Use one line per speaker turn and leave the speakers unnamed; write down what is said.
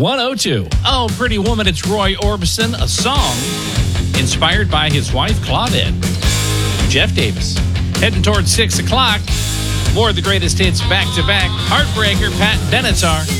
102. Oh, Pretty Woman, it's Roy Orbison, a song inspired by his wife, Claudette. Jeff Davis. Heading towards 6 o'clock. More of the greatest hits back to back. Heartbreaker, Pat Benatar.